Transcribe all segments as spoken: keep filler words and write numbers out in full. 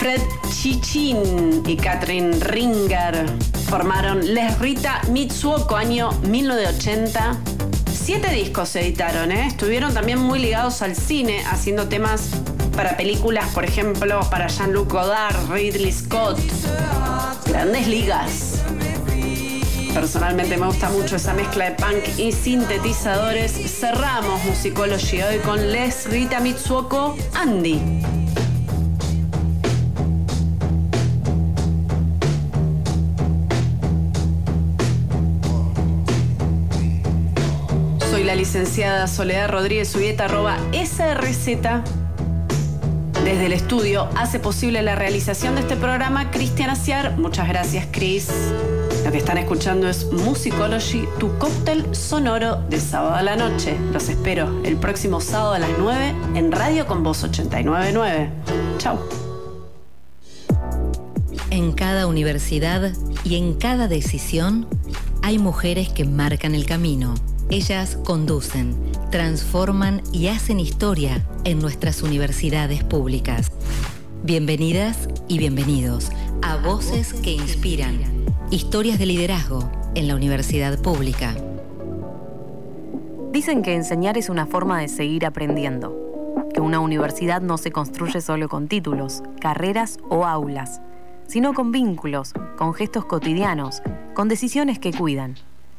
Fred Chichin y Katrin Ringer formaron Les Rita Mitsuoko, año mil novecientos ochenta. Siete discos se editaron, ¿eh? Estuvieron también muy ligados al cine, haciendo temas para películas, por ejemplo, para Jean-Luc Godard, Ridley Scott. Grandes ligas. Personalmente me gusta mucho esa mezcla de punk y sintetizadores. Cerramos Musicology hoy con Les Rita Mitsuoko, Andy. Soy la licenciada Soledad Rodríguez Ubieta, arroba S R Z. Desde el estudio hace posible la realización de este programa Cristian Aciar. Muchas gracias, Cris. Lo que están escuchando es Musicology, tu cóctel sonoro de sábado a la noche. Los espero el próximo sábado a las nueve en Radio Con Voz ochenta y nueve punto nueve. Chau. En cada universidad y en cada decisión hay mujeres que marcan el camino. Ellas conducen, transforman y hacen historia en nuestras universidades públicas. Bienvenidas y bienvenidos a Voces que Inspiran. Historias de liderazgo en la universidad pública. Dicen que enseñar es una forma de seguir aprendiendo, que una universidad no se construye solo con títulos, carreras o aulas, sino con vínculos, con gestos cotidianos, con decisiones que cuidan.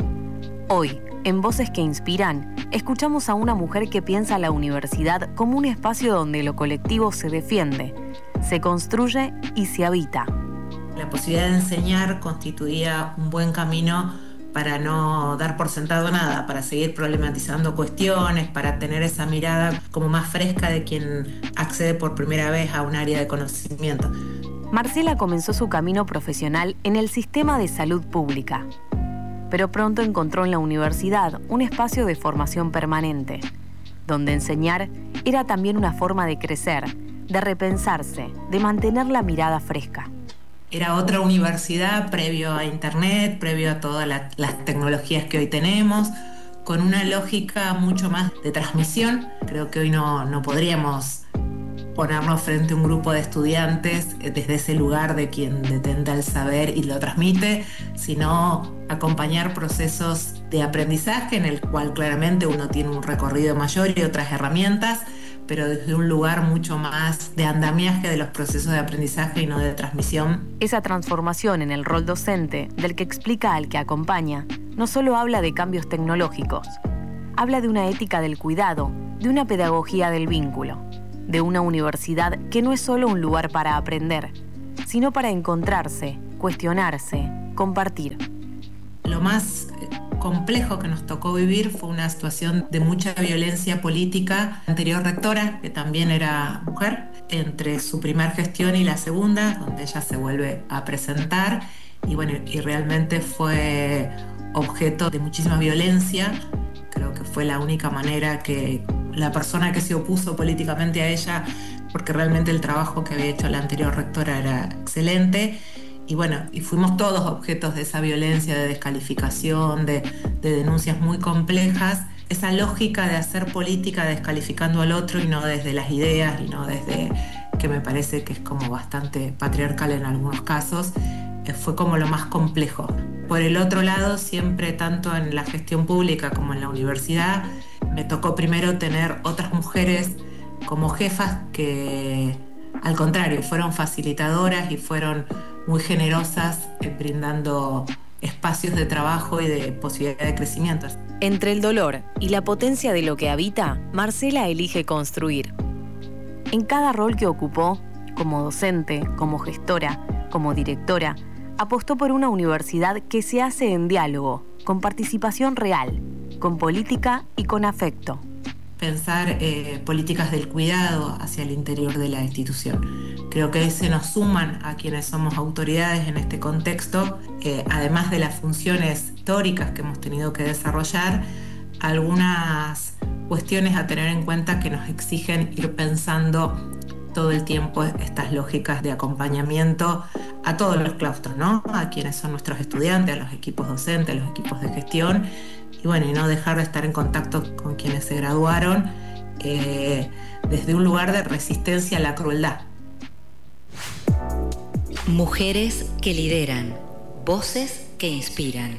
Hoy, en Voces que Inspiran, escuchamos a una mujer que piensa la universidad como un espacio donde lo colectivo se defiende, se construye y se habita. La posibilidad de enseñar constituía un buen camino para no dar por sentado nada, para seguir problematizando cuestiones, para tener esa mirada como más fresca de quien accede por primera vez a un área de conocimiento. Marcela comenzó su camino profesional en el sistema de salud pública, pero pronto encontró en la universidad un espacio de formación permanente, donde enseñar era también una forma de crecer, de repensarse, de mantener la mirada fresca. Era otra universidad previo a Internet, previo a todas la, las tecnologías que hoy tenemos, con una lógica mucho más de transmisión. Creo que hoy no, no podríamos ponernos frente a un grupo de estudiantes desde ese lugar de quien detenta el saber y lo transmite, sino acompañar procesos de aprendizaje en el cual claramente uno tiene un recorrido mayor y otras herramientas, pero desde un lugar mucho más de andamiaje de los procesos de aprendizaje y no de transmisión. Esa transformación en el rol docente, del que explica al que acompaña, no solo habla de cambios tecnológicos, habla de una ética del cuidado, de una pedagogía del vínculo, de una universidad que no es solo un lugar para aprender, sino para encontrarse, cuestionarse, compartir. Lo más complejo que nos tocó vivir fue una situación de mucha violencia política. La anterior rectora, que también era mujer, entre su primer gestión y la segunda, donde ella se vuelve a presentar, y bueno, y realmente fue objeto de muchísima violencia. Creo que fue la única manera que la persona que se opuso políticamente a ella, porque realmente el trabajo que había hecho la anterior rectora era excelente. Y bueno, y fuimos todos objetos de esa violencia, de descalificación, de, de denuncias muy complejas. Esa lógica de hacer política descalificando al otro y no desde las ideas y no desde, que me parece que es como bastante patriarcal en algunos casos, eh, fue como lo más complejo. Por el otro lado, siempre tanto en la gestión pública como en la universidad, me tocó primero tener otras mujeres como jefas que, al contrario, fueron facilitadoras y fueron muy generosas eh, brindando espacios de trabajo y de posibilidad de crecimiento. Entre el dolor y la potencia de lo que habita, Marcela elige construir. En cada rol que ocupó, como docente, como gestora, como directora, apostó por una universidad que se hace en diálogo, con participación real, con política y con afecto. Pensar eh, políticas del cuidado hacia el interior de la institución. Creo que se nos suman a quienes somos autoridades en este contexto, eh, además de las funciones históricas que hemos tenido que desarrollar, algunas cuestiones a tener en cuenta que nos exigen ir pensando todo el tiempo estas lógicas de acompañamiento a todos los claustros, ¿no? A quienes son nuestros estudiantes, a los equipos docentes, a los equipos de gestión, y bueno, y no dejar de estar en contacto con quienes se graduaron eh, desde un lugar de resistencia a la crueldad. Mujeres que lideran, voces que inspiran.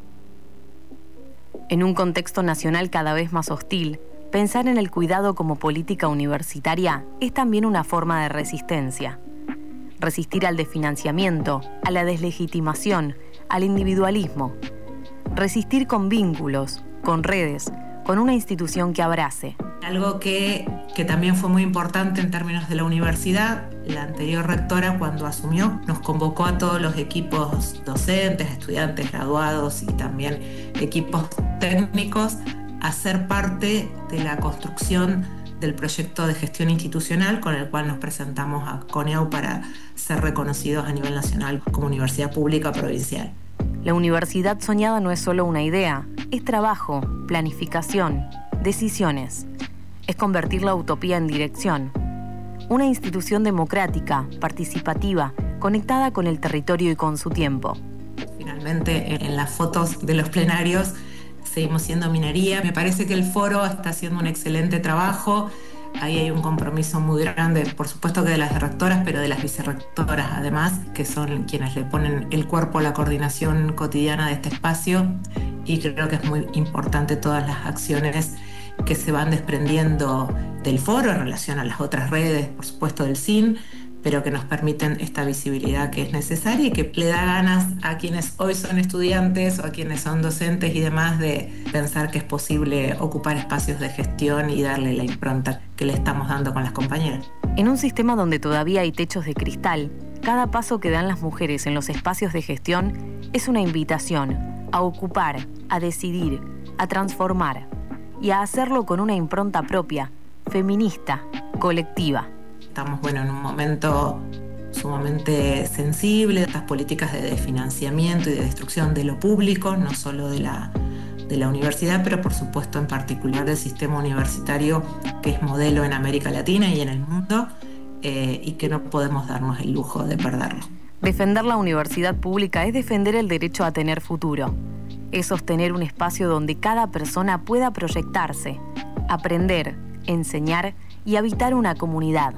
En un contexto nacional cada vez más hostil, pensar en el cuidado como política universitaria es también una forma de resistencia. Resistir al desfinanciamiento, a la deslegitimación, al individualismo. Resistir con vínculos, con redes, con una institución que abrace. Algo que, que también fue muy importante en términos de la universidad, la anterior rectora cuando asumió nos convocó a todos los equipos docentes, estudiantes, graduados y también equipos técnicos a ser parte de la construcción del proyecto de gestión institucional con el cual nos presentamos a CONEAU para ser reconocidos a nivel nacional como universidad pública provincial. La universidad soñada no es solo una idea, es trabajo, planificación, decisiones. Es convertir la utopía en dirección. Una institución democrática, participativa, conectada con el territorio y con su tiempo. Finalmente, en las fotos de los plenarios seguimos siendo minoría. Me parece que el foro está haciendo un excelente trabajo. Ahí hay un compromiso muy grande, por supuesto que de las rectoras, pero de las vicerrectoras además, que son quienes le ponen el cuerpo a la coordinación cotidiana de este espacio. Y creo que es muy importante todas las acciones que se van desprendiendo del foro en relación a las otras redes, por supuesto del S I N, pero que nos permiten esta visibilidad que es necesaria y que le da ganas a quienes hoy son estudiantes o a quienes son docentes y demás de pensar que es posible ocupar espacios de gestión y darle la impronta que le estamos dando con las compañeras. En un sistema donde todavía hay techos de cristal, cada paso que dan las mujeres en los espacios de gestión es una invitación a ocupar, a decidir, a transformar y a hacerlo con una impronta propia, feminista, colectiva. Estamos, bueno, en un momento sumamente sensible, estas políticas de desfinanciamiento y de destrucción de lo público, no solo de la, de la universidad, pero por supuesto en particular del sistema universitario, que es modelo en América Latina y en el mundo, eh, y que no podemos darnos el lujo de perderlo. Defender la universidad pública es defender el derecho a tener futuro. Es sostener un espacio donde cada persona pueda proyectarse, aprender, enseñar y habitar una comunidad.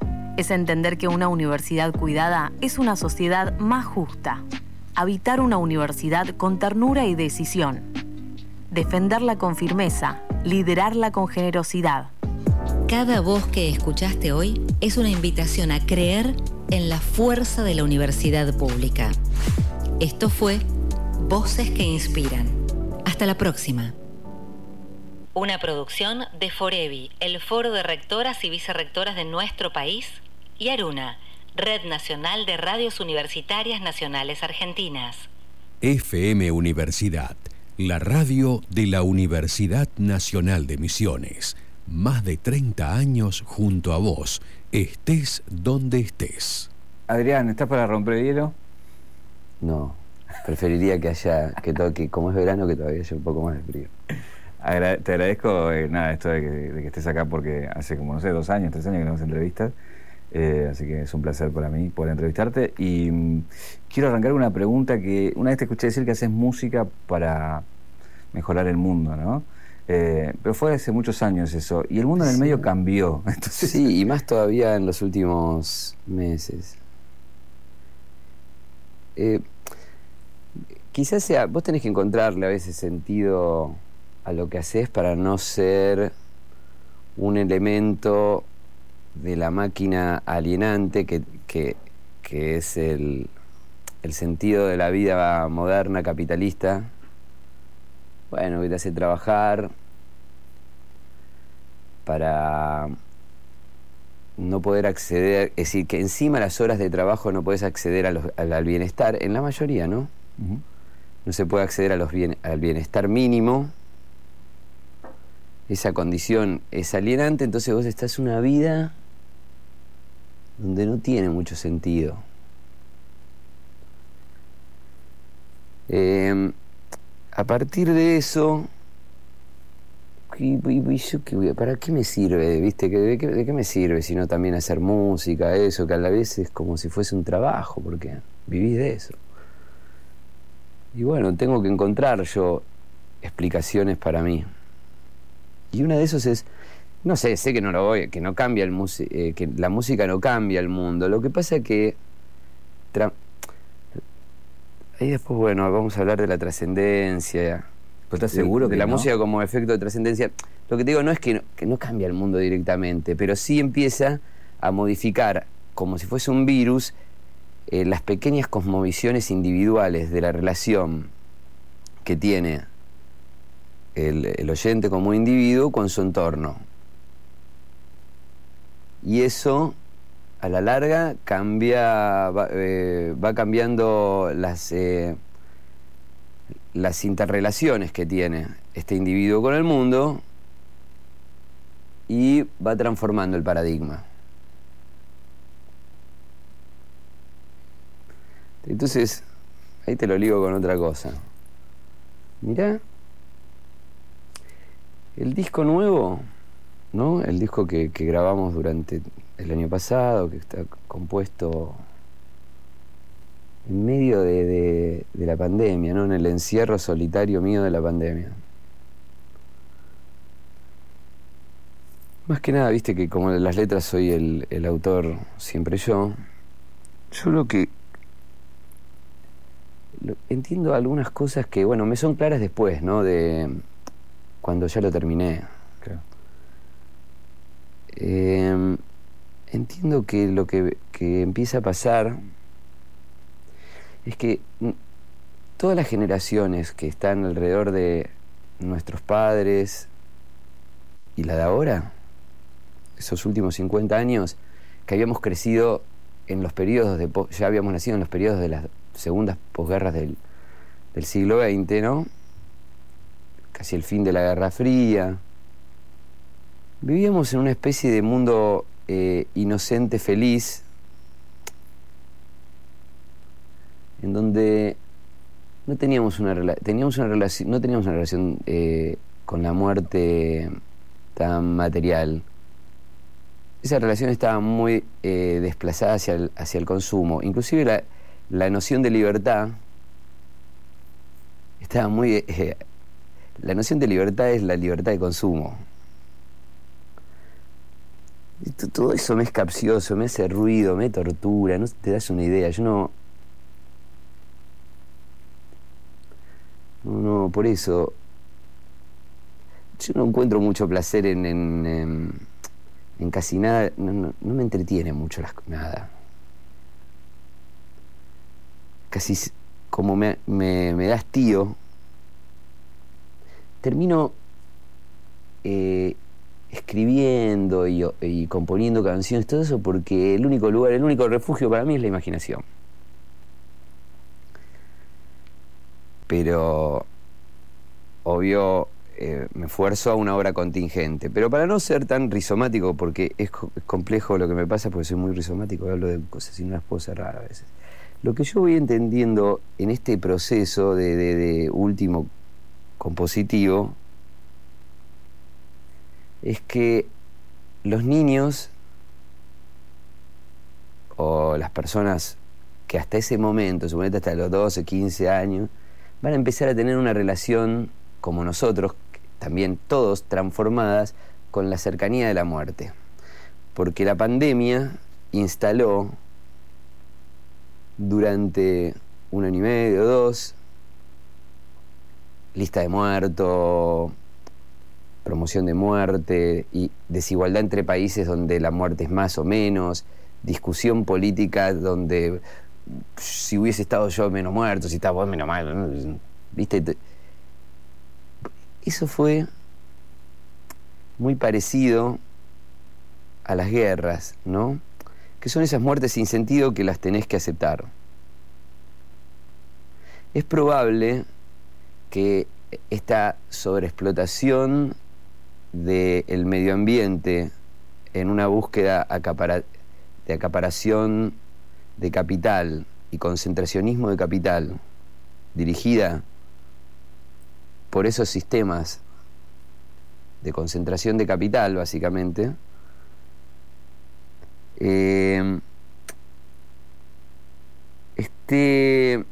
Es entender que una universidad cuidada es una sociedad más justa. Habitar una universidad con ternura y decisión. Defenderla con firmeza, liderarla con generosidad. Cada voz que escuchaste hoy es una invitación a creer en la fuerza de la universidad pública. Esto fue Voces que Inspiran. Hasta la próxima. Una producción de Forevi, el Foro de Rectoras y Vicerrectoras de nuestro país, y Aruna, Red Nacional de Radios Universitarias Nacionales Argentinas. F M Universidad, la radio de la Universidad Nacional de Misiones. Más de treinta años junto a vos, estés donde estés. Adrián, ¿estás para romper el hielo? No, preferiría que haya, que toque, como es verano, que todavía haya un poco más de frío. Agra- te agradezco, eh, nada, esto de que, de que estés acá porque hace como, no sé, dos años, tres años que no hacemos entrevistas. Eh, así que es un placer para mí poder entrevistarte. Y mm, quiero arrancar una pregunta que una vez te escuché decir que haces música para mejorar el mundo, ¿no? Eh, pero fue hace muchos años eso. Y el mundo en el Sí. medio cambió. Entonces... Sí, y más todavía en los últimos meses. Eh, quizás sea, vos tenés que encontrarle a veces sentido a lo que haces para no ser un elemento de la máquina alienante que, que, que es el, el sentido de la vida moderna, capitalista. Bueno, que te hace trabajar para no poder acceder, es decir, que encima de las horas de trabajo no podés acceder a los, al, al bienestar, en la mayoría, ¿no? Uh-huh. No se puede acceder a los bien, al bienestar mínimo. Esa condición es alienante, entonces vos estás una vida donde no tiene mucho sentido. Eh, a partir de eso, y, y, y yo, ¿qué, ¿para qué me sirve? ¿Viste? ¿De qué, ¿De qué me sirve sino también hacer música, eso, que a la vez es como si fuese un trabajo, porque vivís de eso? Y bueno, tengo que encontrar yo explicaciones para mí. Y una de esos es, no sé, sé que no lo voy, que no cambia el mus- eh, que la música no cambia el mundo. Lo que pasa es que Tra- Ahí después, bueno, vamos a hablar de la trascendencia. ¿Estás seguro de, que de la no? música como efecto de trascendencia? Lo que te digo no es que no, que no cambia el mundo directamente, pero sí empieza a modificar, como si fuese un virus, eh, las pequeñas cosmovisiones individuales de la relación que tiene el, el oyente como individuo con su entorno. Y eso, a la larga, cambia, va, eh, va cambiando las, eh, las interrelaciones que tiene este individuo con el mundo y va transformando el paradigma. Entonces, ahí te lo ligo con otra cosa. Mirá, el disco nuevo, ¿no? El disco que, que grabamos durante el año pasado, que está compuesto en medio de, de, de la pandemia, ¿no? En el encierro solitario mío de la pandemia. Más que nada, viste que como las letras soy el, el autor siempre yo. Yo lo que lo, entiendo algunas cosas que, bueno, me son claras después, ¿no? De cuando ya lo terminé. Claro. Eh, entiendo que lo que, que empieza a pasar es que todas las generaciones que están alrededor de nuestros padres y la de ahora, esos últimos cincuenta años, que habíamos crecido en los periodos de... ya habíamos nacido en los periodos de las segundas posguerras del, del siglo veinte, ¿no? Casi el fin de la Guerra Fría. Vivíamos en una especie de mundo eh, inocente, feliz, en donde no teníamos una, rela teníamos una relación, no teníamos una relación eh, con la muerte tan material. Esa relación estaba muy eh, desplazada hacia el, hacia el consumo. Inclusive la, la noción de libertad estaba muy... Eh, la noción de libertad es la libertad de consumo. Y todo eso me es capcioso, me hace ruido, me tortura, no te das una idea. Yo no... No, no, por eso... Yo no encuentro mucho placer en... en, en En casi nada, no, no, no me entretiene mucho las, nada. Casi como me, me, me da hastío, termino eh, escribiendo y, y componiendo canciones, todo eso, porque el único lugar, el único refugio para mí es la imaginación. Pero, obvio... Eh, me esfuerzo a una obra contingente, pero para no ser tan rizomático, porque es, co es complejo lo que me pasa, porque soy muy rizomático, hablo de cosas y no las puedo cerrar a veces. Lo que yo voy entendiendo en este proceso de, de, de último compositivo es que los niños o las personas que hasta ese momento, suponete hasta los doce, quince años, van a empezar a tener una relación como nosotros, también todos transformadas con la cercanía de la muerte. Porque la pandemia instaló durante un año y medio, dos, lista de muertos, promoción de muerte y desigualdad entre países donde la muerte es más o menos, discusión política donde si hubiese estado yo menos muerto, si estaba vos menos mal, ¿viste? Eso fue muy parecido a las guerras, ¿no? Que son esas muertes sin sentido que las tenés que aceptar. Es probable que esta sobreexplotación del medio ambiente en una búsqueda acapara de acaparación de capital y concentracionismo de capital dirigida por esos sistemas de concentración de capital, básicamente, eh, este,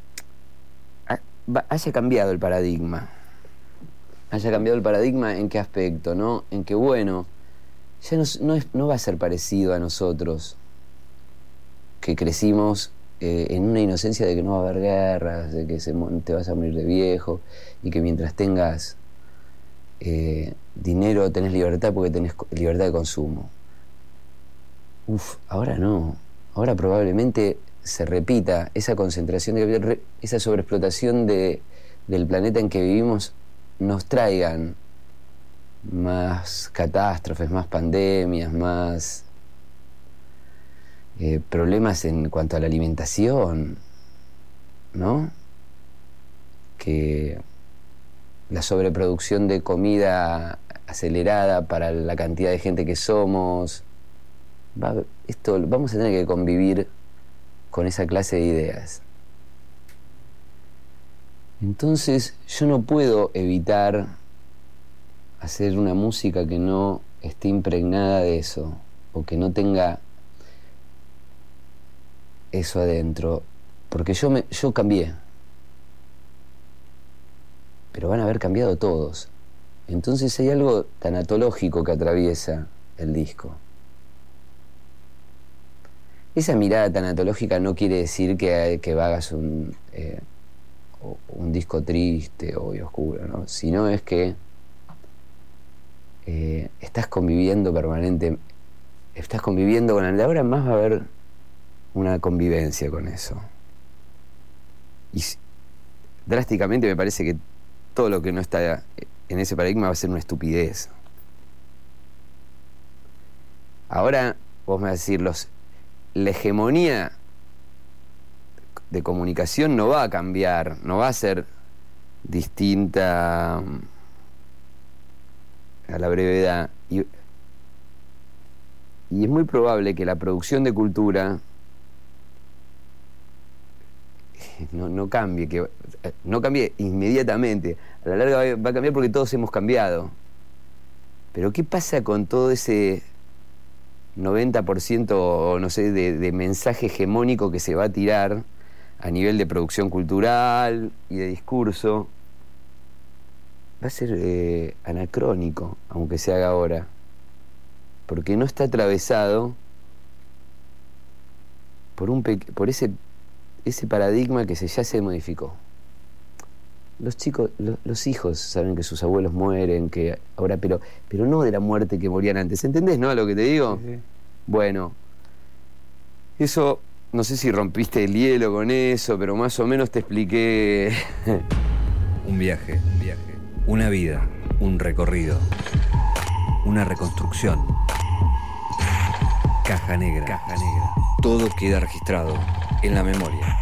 haya cambiado el paradigma. Haya cambiado el paradigma, ¿en qué aspecto? ¿No? En que, bueno, ya no, no, es, no va a ser parecido a nosotros, que crecimos eh, en una inocencia de que no va a haber guerras, de que se, te vas a morir de viejo y que mientras tengas eh, dinero tenés libertad porque tenés libertad de consumo. Uf, ahora no. Ahora probablemente se repita esa concentración de capital, esa sobreexplotación de, del planeta en que vivimos, nos traigan más catástrofes, más pandemias, más eh, problemas en cuanto a la alimentación, ¿no? Que la sobreproducción de comida acelerada para la cantidad de gente que somos, va, esto, vamos a tener que convivir con esa clase de ideas. Entonces yo no puedo evitar hacer una música que no esté impregnada de eso, o que no tenga eso adentro, porque yo, me, yo cambié, pero van a haber cambiado todos. Entonces hay algo tanatológico que atraviesa el disco. Esa mirada tanatológica no quiere decir que, que hagas un, eh, un disco triste o oscuro, ¿no? Sino es que eh, estás conviviendo permanente, estás conviviendo con el... Ahora más va a haber una convivencia con eso. Y drásticamente me parece que todo lo que no está en ese paradigma va a ser una estupidez. Ahora vos me vas a decir, los, la hegemonía de comunicación no va a cambiar, no va a ser distinta a la brevedad. Y, y es muy probable que la producción de cultura no, no cambie, que no cambie inmediatamente. A la larga va a cambiar porque todos hemos cambiado. Pero ¿qué pasa con todo ese noventa por ciento, no sé, de, de mensaje hegemónico que se va a tirar a nivel de producción cultural y de discurso? Va a ser eh, anacrónico, aunque se haga ahora, porque no está atravesado por, un pe por ese, ese paradigma que se, ya se modificó. Los chicos, lo, los hijos saben que sus abuelos mueren, que ahora, pero, pero no de la muerte que morían antes. ¿Entendés, no, a lo que te digo? Sí, sí. Bueno, eso, no sé si rompiste el hielo con eso, pero más o menos te expliqué. Un viaje, un viaje, una vida, un recorrido, una reconstrucción. Caja negra, caja negra. Todo queda registrado en la memoria.